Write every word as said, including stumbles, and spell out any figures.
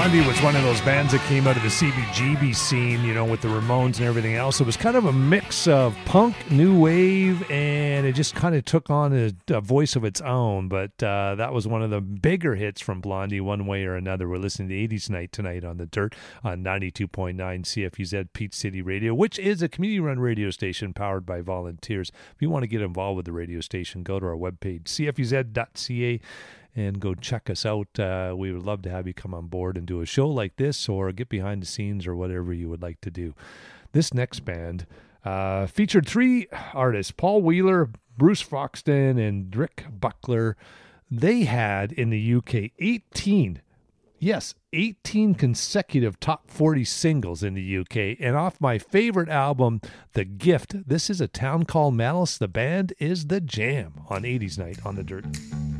Blondie was one of those bands that came out of the C B G B scene, you know, with the Ramones and everything else. It was kind of a mix of punk, new wave, and it just kind of took on a, a voice of its own. But uh, that was one of the bigger hits from Blondie, one way or another. We're listening to eighties Night tonight on The Dirt on ninety-two point nine C F U Z Peach City Radio, which is a community-run radio station powered by volunteers. If you want to get involved with the radio station, go to our webpage, c f u z dot c a. and go check us out. Uh, we would love to have you come on board and do a show like this or get behind the scenes or whatever you would like to do. This next band uh, featured three artists, Paul Wheeler, Bruce Foxton, and Rick Buckler. They had in the U K eighteen, yes, eighteen consecutive top forty singles in the U K. And off my favorite album, The Gift, this is A Town Called Malice. The band is The Jam on eighties Night on The Dirt.